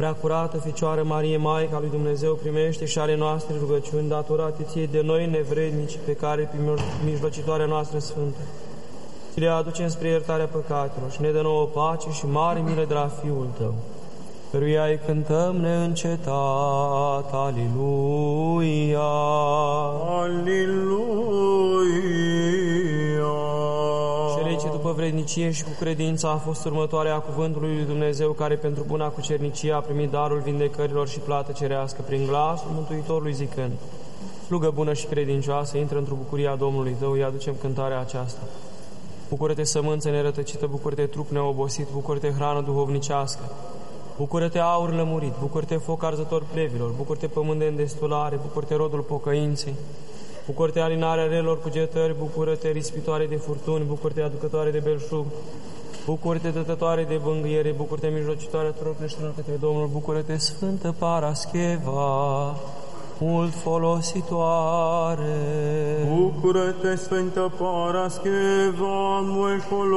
Preacurată Fecioară Marie, Maica lui Dumnezeu, primește și ale noastre rugăciuni datorate ție de noi nevrednici, pe care, prin mijlocitoarea noastră sfântă, ți le aducem spre iertarea păcatelor și ne dă nouă pace și mare milă de la Fiul Tău, căruia îi cântăm neîncetat. Aliluia! Aliluia! Celei ce după vrednicie și cu credință a fost următoarea a cuvântului lui Dumnezeu, care pentru buna cucernicie a primit darul vindecărilor și plată cerească prin glasul Mântuitorului zicând: slugă bună și credincioasă, intră într-o bucuria Domnului tău, îi aducem cântarea aceasta. Bucură-te, sămânță nerătăcită, bucură-te, trup neobosit, bucură-te, hrană duhovnicească, bucură-te, aur lămurit, bucură-te, foc arzător plevilor, bucură-te, pământ de îndestulare, bucură-te, rodul pocăinței, bucură-te, alinarea relor cugetări, bucură-te, rispitoare de furtuni, bucură-te, aducătoare de belșug, bucură-te, dătătoare de bângâiere, bucură-te, mijlocitoare tuturor creștinilor către Domnul, bucură-te, Sfântă Parascheva, mult folositoare. Bucură-te, Sfântă Parascheva, mult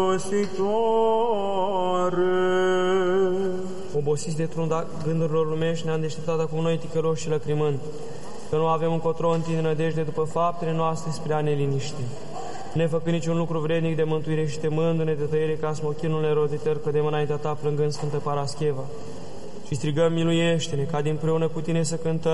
folositoare. Obosiți de trunda gândurilor lumești, ne-am deșteptat acum noi ticăloși și lăcrimând, că nu avem încotro în tine nădejde după faptele noastre spre a ne liniști. Nefăcând niciun lucru vrednic de mântuire și temându-ne de tăiere ca smochinul neroditor, cădem înaintea ta plângând, Sfântă Parascheva, și strigăm: miluiește-ne, ca din împreună cu tine să cântăm